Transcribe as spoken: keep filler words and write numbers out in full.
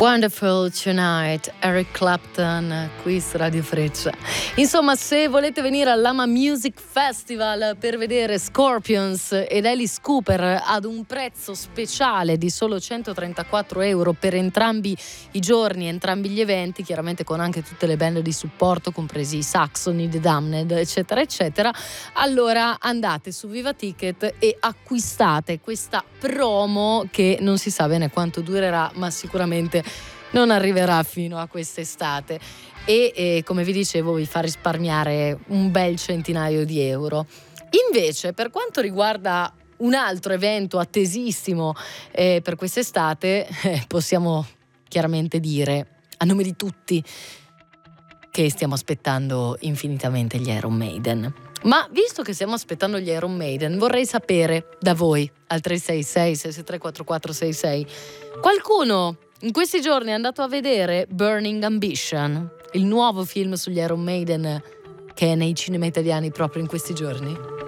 Wonderful Tonight, Eric Clapton, qui su Radio Freccia. Insomma, se volete venire all'Ama Music Festival per vedere Scorpions ed Alice Cooper ad un prezzo speciale di solo centotrentaquattro euro per entrambi i giorni, entrambi gli eventi, chiaramente con anche tutte le band di supporto, compresi i Saxon, The Damned, eccetera, eccetera, allora andate su Viva Ticket e acquistate questa promo che non si sa bene quanto durerà, ma sicuramente non arriverà fino a quest'estate e, e come vi dicevo vi fa risparmiare un bel centinaio di euro. Invece, per quanto riguarda un altro evento attesissimo eh, per quest'estate, eh, possiamo chiaramente dire a nome di tutti che stiamo aspettando infinitamente gli Iron Maiden. Ma visto che stiamo aspettando gli Iron Maiden, vorrei sapere da voi al tre sei sei sei sei tre quattro quattro sei sei, qualcuno in questi giorni è andato a vedere Burning Ambition, il nuovo film sugli Iron Maiden che è nei cinema italiani proprio in questi giorni?